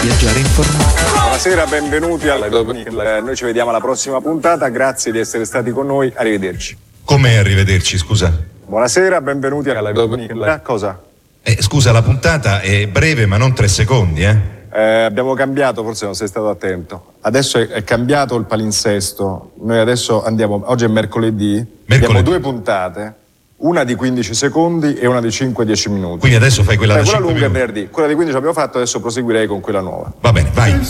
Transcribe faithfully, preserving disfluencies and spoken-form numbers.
Viaggiare informati. Buonasera, benvenuti alla domenica. Noi ci vediamo alla prossima puntata, grazie di essere stati con noi, arrivederci. Come arrivederci, scusa? Buonasera, benvenuti alla domenica. Cosa? Eh, scusa, la puntata è breve ma non tre secondi, eh? Eh, abbiamo cambiato, forse non sei stato attento. Adesso è, è cambiato il palinsesto. Noi adesso andiamo, oggi è mercoledì, mercoledì. Abbiamo due puntate, una di quindici secondi e una di cinque dieci minuti. Quindi adesso fai quella eh, da quella cinque lunga minuti. è venerdì, quella di quindici abbiamo fatto, adesso proseguirei con quella nuova. Va bene, vai.